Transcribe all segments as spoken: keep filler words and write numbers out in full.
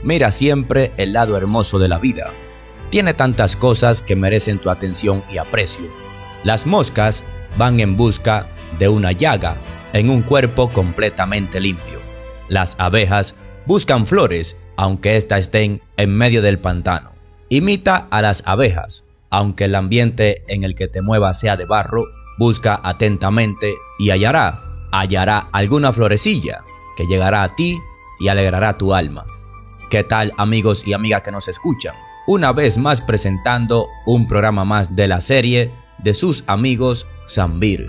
Mira siempre el lado hermoso de la vida. Tiene tantas cosas que merecen tu atención y aprecio. Las moscas van en busca de una llaga en un cuerpo completamente limpio. Las abejas buscan flores, aunque éstas estén en medio del pantano. Imita a las abejas, aunque el ambiente en el que te muevas sea de barro, busca atentamente y hallará, hallará alguna florecilla que llegará a ti y alegrará tu alma. ¿Qué tal, amigos y amigas que nos escuchan? Una vez más presentando un programa más de la serie de sus amigos Zambir.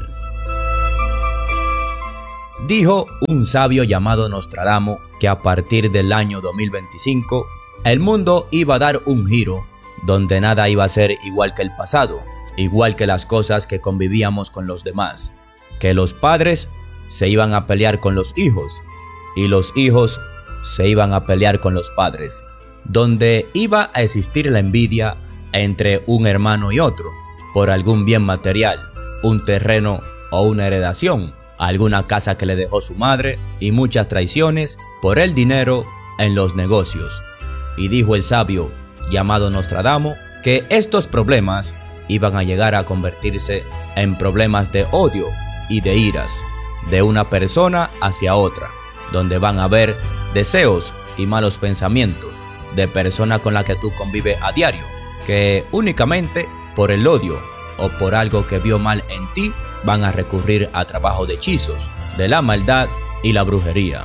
Dijo un sabio llamado Nostradamus que a partir del año dos mil veinticinco el mundo iba a dar un giro donde nada iba a ser igual que el pasado, igual que las cosas que convivíamos con los demás, que los padres se iban a pelear con los hijos y los hijos se iban a pelear con los padres, donde iba a existir la envidia entre un hermano y otro por algún bien material, un terreno o una heredación, alguna casa que le dejó su madre y muchas traiciones por el dinero en los negocios. Y dijo el sabio llamado Nostradamus que estos problemas iban a llegar a convertirse en problemas de odio y de iras de una persona hacia otra, donde van a haber deseos y malos pensamientos de persona con la que tú convives a diario, que únicamente por el odio o por algo que vio mal en ti van a recurrir a trabajo de hechizos, de la maldad y la brujería.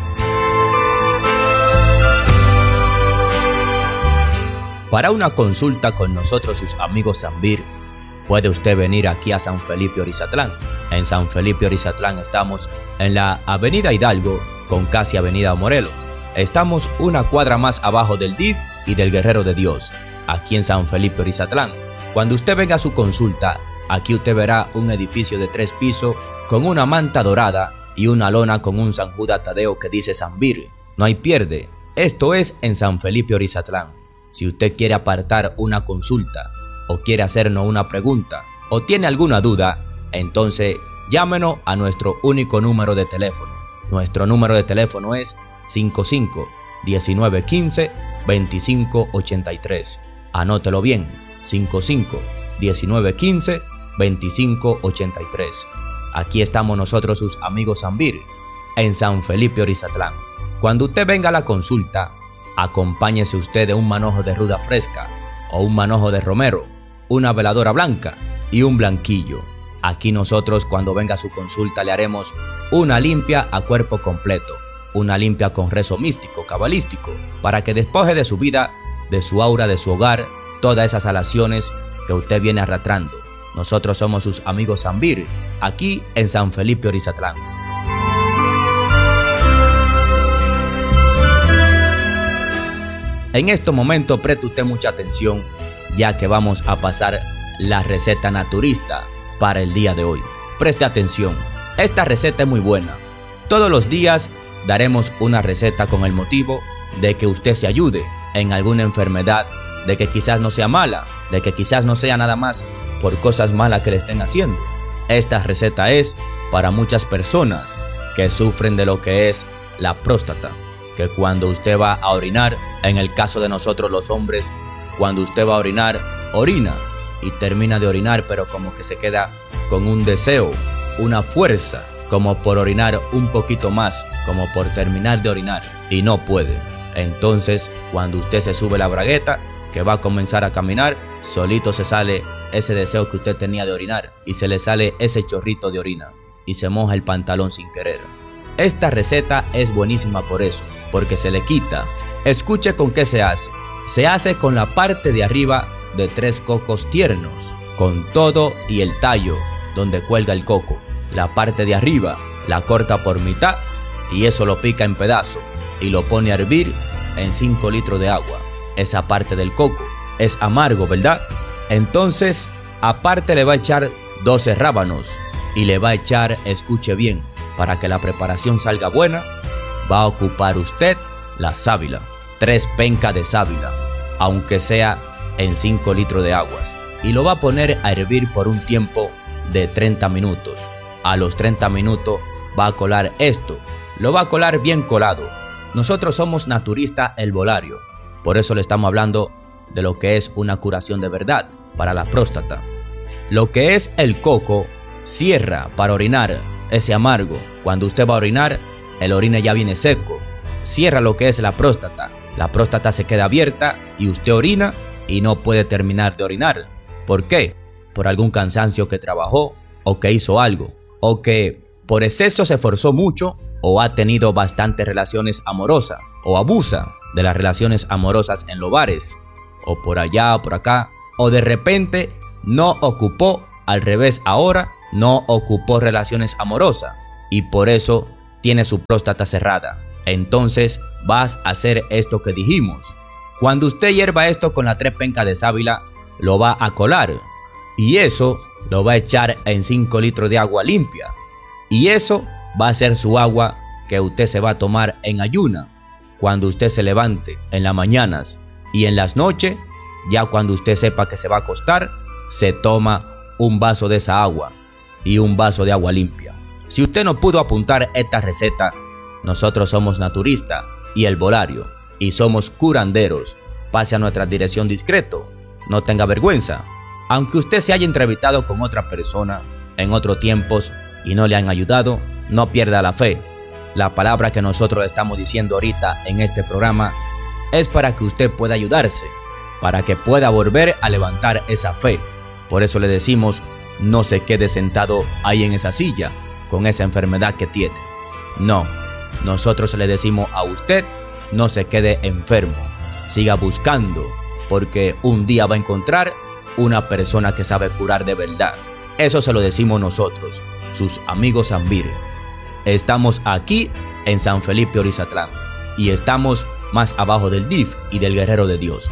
Para una consulta con nosotros, sus amigos Zambir, puede usted venir aquí a San Felipe Orizatlán. En San Felipe Orizatlán estamos en la Avenida Hidalgo con casi Avenida Morelos. Estamos una cuadra más abajo del D I F y del Guerrero de Dios, aquí en San Felipe Orizatlán. Cuando usted venga a su consulta, aquí usted verá un edificio de tres pisos con una manta dorada y una lona con un San Judas Tadeo que dice Zambir. No hay pierde. Esto es en San Felipe Orizatlán. Si usted quiere apartar una consulta o quiere hacernos una pregunta o tiene alguna duda, entonces llámenos a nuestro único número de teléfono. Nuestro número de teléfono es cinco cinco, diecinueve quince, veinticinco ochenta y tres. Anótelo bien, cinco cinco, diecinueve quince, veinticinco ochenta y tres. Aquí estamos nosotros, sus amigos Zambir, en San Felipe Orizatlán. Cuando usted venga a la consulta, acompáñese usted de un manojo de ruda fresca o un manojo de romero, una veladora blanca y un blanquillo. Aquí nosotros, cuando venga a su consulta, le haremos una limpia a cuerpo completo, una limpia con rezo místico, cabalístico, para que despoje de su vida, de su aura, de su hogar, todas esas alaciones que usted viene arrastrando. Nosotros somos sus amigos Zambir, aquí en San Felipe Orizatlán. En este momento preste usted mucha atención, ya que vamos a pasar la receta naturista para el día de hoy. Preste atención, esta receta es muy buena. Todos los días daremos una receta con el motivo de que usted se ayude en alguna enfermedad, de que quizás no sea mala, de que quizás no sea nada más por cosas malas que le estén haciendo. Esta receta es para muchas personas que sufren de lo que es la próstata, que cuando usted va a orinar, en el caso de nosotros los hombres, cuando usted va a orinar, orina y termina de orinar, pero como que se queda con un deseo, una fuerza, como por orinar un poquito más, como por terminar de orinar, y no puede. Entonces, cuando usted se sube la bragueta, que va a comenzar a caminar, solito se sale ese deseo que usted tenía de orinar, y se le sale ese chorrito de orina, y se moja el pantalón sin querer. Esta receta es buenísima por eso, porque se le quita. Escuche con qué se hace. Se hace con la parte de arriba de tres cocos tiernos, con todo y el tallo donde cuelga el coco. La parte de arriba la corta por mitad y eso lo pica en pedazos y lo pone a hervir en cinco litros de agua. Esa parte del coco es amargo, ¿verdad? Entonces, aparte le va a echar doce rábanos y le va a echar, escuche bien, para que la preparación salga buena, va a ocupar usted la sábila, tres pencas de sábila, aunque sea en cinco litros de aguas, y lo va a poner a hervir por un tiempo de treinta minutos. A los treinta minutos va a colar esto, lo va a colar bien colado, Nosotros somos Naturista Herbolario, por eso le estamos hablando de lo que es una curación de verdad para la próstata. Lo que es el coco cierra para orinar ese amargo. Cuando usted va a orinar, el orine ya viene seco. Cierra lo que es la próstata. La próstata se queda abierta y usted orina y no puede terminar de orinar. ¿Por qué? Por algún cansancio que trabajó o que hizo algo, o que por exceso se esforzó mucho o ha tenido bastantes relaciones amorosas o abusa de las relaciones amorosas en los bares o por allá o por acá, o de repente no ocupó, al revés ahora, no ocupó relaciones amorosas y por eso tiene su próstata cerrada. Entonces vas a hacer esto que dijimos. Cuando usted hierva esto con las tres pencas de sábila, lo va a colar y eso lo va a echar en cinco litros de agua limpia y eso va a ser su agua que usted se va a tomar en ayuna cuando usted se levante en las mañanas, y en las noches, ya cuando usted sepa que se va a acostar, se toma un vaso de esa agua y un vaso de agua limpia. Si usted no pudo apuntar esta receta, nosotros somos Naturista y Herbolario y somos curanderos. Pase a nuestra dirección discreto, no tenga vergüenza. Aunque usted se haya entrevistado con otra persona en otros tiempos y no le han ayudado, no pierda la fe. La palabra que nosotros estamos diciendo ahorita en este programa es para que usted pueda ayudarse, para que pueda volver a levantar esa fe. Por eso le decimos, no se quede sentado ahí en esa silla con esa enfermedad que tiene. No, nosotros le decimos a usted, no se quede enfermo, siga buscando, porque un día va a encontrar una persona que sabe curar de verdad. Eso se lo decimos nosotros, sus amigos Zambir. Estamos aquí en San Felipe Orizatlán y estamos más abajo del D I F y del Guerrero de Dios.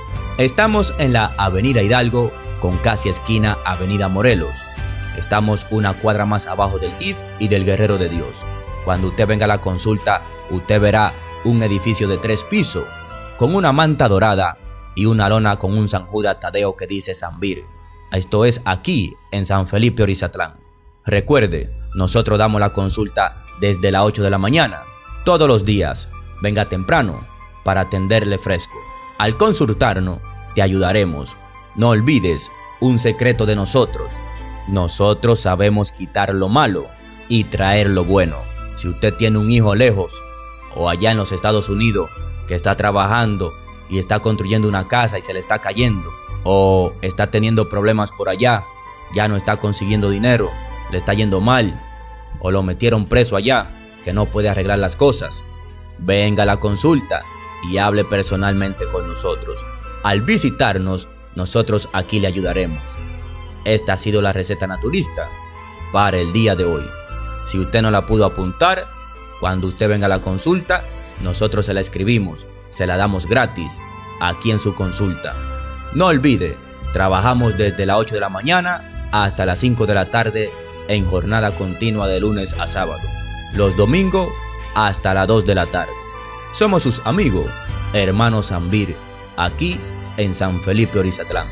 Estamos en la Avenida Hidalgo con casi esquina Avenida Morelos. Estamos una cuadra más abajo del D I F y del Guerrero de Dios. Cuando usted venga a la consulta, usted verá un edificio de tres pisos con una manta dorada y una lona con un San Judas Tadeo que dice Zambir. Esto es aquí en San Felipe Orizatlán. Recuerde, nosotros damos la consulta desde las ocho de la mañana, todos los días. Venga temprano para atenderle fresco. Al consultarnos, te ayudaremos. No olvides un secreto de nosotros. Nosotros sabemos quitar lo malo y traer lo bueno. Si usted tiene un hijo lejos o allá en los Estados Unidos que está trabajando y está construyendo una casa y se le está cayendo, o está teniendo problemas por allá, ya no está consiguiendo dinero, le está yendo mal, o lo metieron preso allá, que no puede arreglar las cosas, venga a la consulta y hable personalmente con nosotros. Al visitarnos, nosotros aquí le ayudaremos. Esta ha sido la receta naturista para el día de hoy. Si usted no la pudo apuntar, cuando usted venga a la consulta, nosotros se la escribimos, se la damos gratis, aquí en su consulta. No olvide, trabajamos desde las ocho de la mañana hasta las cinco de la tarde en jornada continua de lunes a sábado. Los domingos hasta las dos de la tarde. Somos sus amigos, hermanos Zambir, aquí en San Felipe Orizatlán.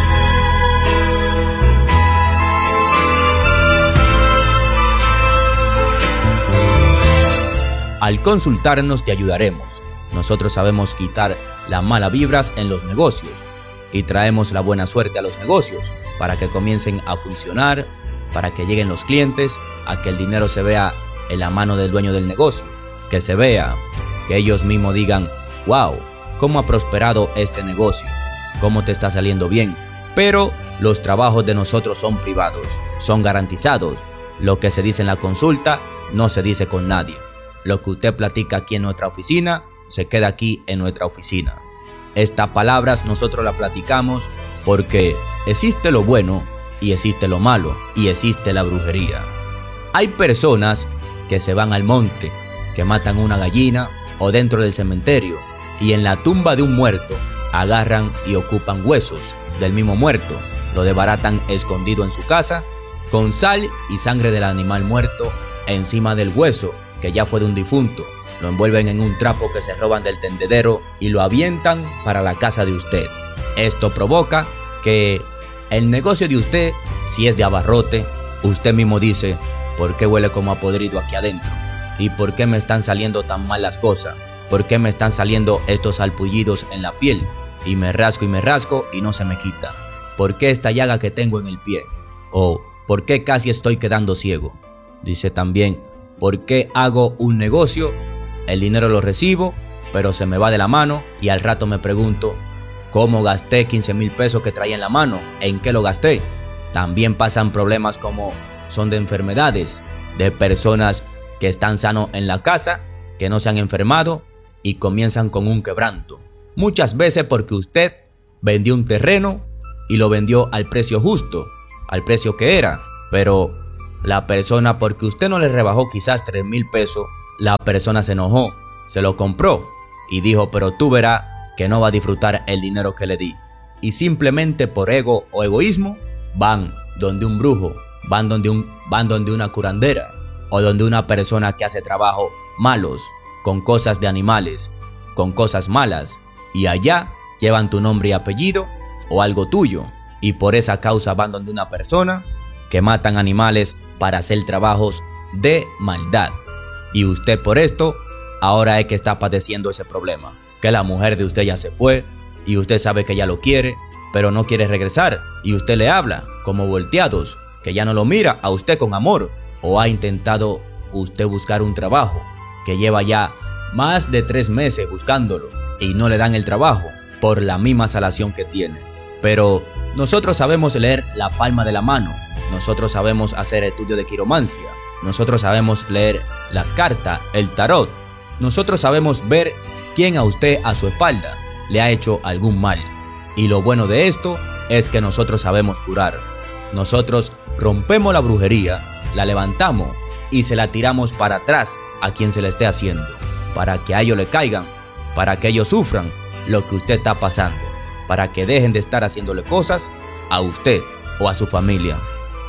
Al consultarnos te ayudaremos. Nosotros sabemos quitar las malas vibras en los negocios y traemos la buena suerte a los negocios para que comiencen a funcionar, para que lleguen los clientes, a que el dinero se vea en la mano del dueño del negocio, que se vea, que ellos mismos digan, wow, cómo ha prosperado este negocio, cómo te está saliendo bien. Pero los trabajos de nosotros son privados, son garantizados. Lo que se dice en la consulta no se dice con nadie. Lo que usted platica aquí en nuestra oficina, se queda aquí en nuestra oficina. Estas palabras nosotros las platicamos porque existe lo bueno y existe lo malo y existe la brujería. Hay personas que se van al monte, que matan una gallina o dentro del cementerio y en la tumba de un muerto agarran y ocupan huesos del mismo muerto, lo desbaratan escondido en su casa con sal y sangre del animal muerto encima del hueso que ya fue de un difunto. Lo envuelven en un trapo que se roban del tendedero y lo avientan para la casa de usted. Esto provoca que el negocio de usted, si es de abarrote, usted mismo dice, ¿por qué huele como a podrido aquí adentro? ¿Y por qué me están saliendo tan mal las cosas? ¿por qué me están saliendo estos salpullidos en la piel? Y me rasco y me rasco y no se me quita. ¿Por qué esta llaga que tengo en el pie? O ¿por qué casi estoy quedando ciego? Dice también, ¿por qué hago un negocio? El dinero lo recibo, pero se me va de la mano y al rato me pregunto, ¿cómo gasté quince mil pesos que traía en la mano? ¿En qué lo gasté? También pasan problemas como son de enfermedades, de personas que están sanos en la casa, que no se han enfermado y comienzan con un quebranto. Muchas veces porque usted vendió un terreno y lo vendió al precio justo, al precio que era, pero la persona, porque usted no le rebajó quizás tres mil pesos, la persona se enojó, se lo compró y dijo, pero tú verás que no va a disfrutar el dinero que le di. Y simplemente por ego o egoísmo van donde un brujo, van donde, un, van donde una curandera o donde una persona que hace trabajo malos, con cosas de animales, con cosas malas, y allá llevan tu nombre y apellido o algo tuyo, y por esa causa van donde una persona que matan animales para hacer trabajos de maldad. Y usted por esto ahora es que está padeciendo ese problema, que la mujer de usted ya se fue y usted sabe que ya lo quiere, pero no quiere regresar, y usted le habla como volteados, que ya no lo mira a usted con amor. O ha intentado usted buscar un trabajo que lleva ya más de tres meses buscándolo y no le dan el trabajo por la misma salación que tiene. Pero nosotros sabemos leer la palma de la mano, nosotros sabemos hacer estudio de quiromancia, nosotros sabemos leer las cartas, el tarot, nosotros sabemos ver quién a usted a su espalda le ha hecho algún mal. Y lo bueno de esto es que nosotros sabemos curar. Nosotros rompemos la brujería, la levantamos y se la tiramos para atrás a quien se le esté haciendo, para que a ellos le caigan, para que ellos sufran lo que usted está pasando, para que dejen de estar haciéndole cosas a usted o a su familia.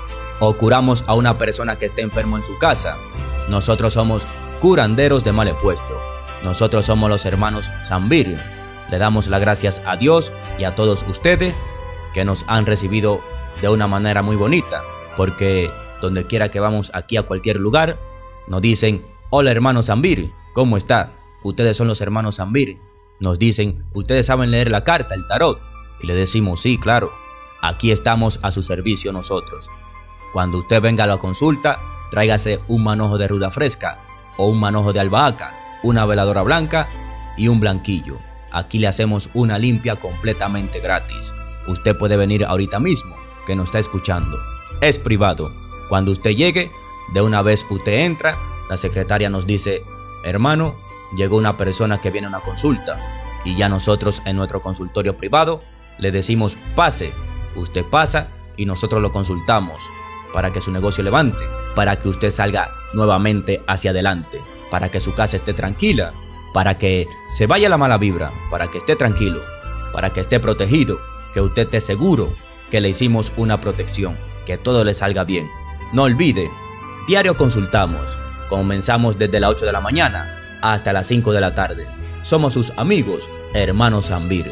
O curamos a una persona que esté enfermo en su casa. Nosotros somos curanderos de mal puesto. Nosotros somos los hermanos Zambir. Le damos las gracias a Dios y a todos ustedes que nos han recibido de una manera muy bonita, porque donde quiera que vamos, aquí a cualquier lugar, nos dicen, hola hermano Zambir, ¿cómo está? Ustedes son los hermanos Zambir. Nos dicen, ¿ustedes saben leer la carta, el tarot? Y le decimos, sí, claro, aquí estamos a su servicio nosotros. Cuando usted venga a la consulta, tráigase un manojo de ruda fresca o un manojo de albahaca, una veladora blanca y un blanquillo. Aquí le hacemos una limpia completamente gratis. Usted puede venir ahorita mismo, que nos está escuchando. Es privado. Cuando usted llegue, de una vez usted entra, la secretaria nos dice, hermano, llegó una persona que viene a una consulta, y ya nosotros en nuestro consultorio privado le decimos, pase. Usted pasa y nosotros lo consultamos para que su negocio levante, para que usted salga nuevamente hacia adelante, para que su casa esté tranquila, para que se vaya la mala vibra, para que esté tranquilo, para que esté protegido, que usted esté seguro que le hicimos una protección, que todo le salga bien. No olvide, diario consultamos, comenzamos desde las ocho de la mañana hasta las cinco de la tarde. Somos sus amigos, hermanos Zambir.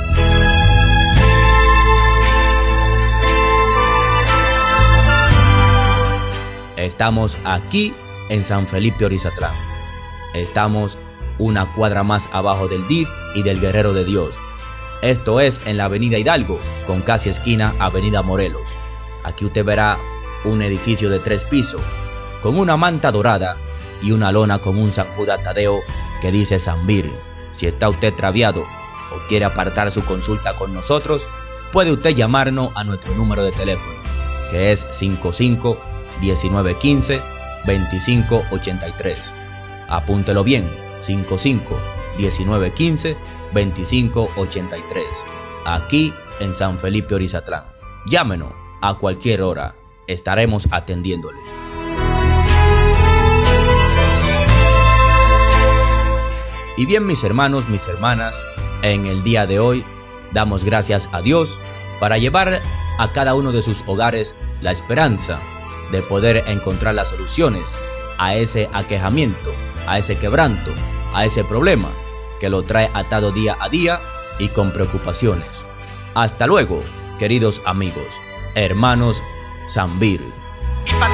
Estamos aquí en San Felipe Orizatlán. Estamos una cuadra más abajo del D I F y del Guerrero de Dios. Esto es en la avenida Hidalgo, con casi esquina avenida Morelos. Aquí usted verá un edificio de tres pisos, con una manta dorada y una lona con un San Judas Tadeo que dice Zambir. Si está usted traviado o quiere apartar su consulta con nosotros, puede usted llamarnos a nuestro número de teléfono, que es cinco cinco, diecinueve quince, veinticinco ochenta y tres. Apúntelo bien, cinco cinco, diecinueve quince, veinticinco ochenta y tres. Aquí en San Felipe Orizatlán. Llámenos a cualquier hora, estaremos atendiéndole. Y bien, mis hermanos, mis hermanas, en el día de hoy damos gracias a Dios para llevar a cada uno de sus hogares la esperanza de poder encontrar las soluciones a ese aquejamiento, a ese quebranto, a ese problema que lo trae atado día a día y con preocupaciones. Hasta luego, queridos amigos, hermanos Zambir.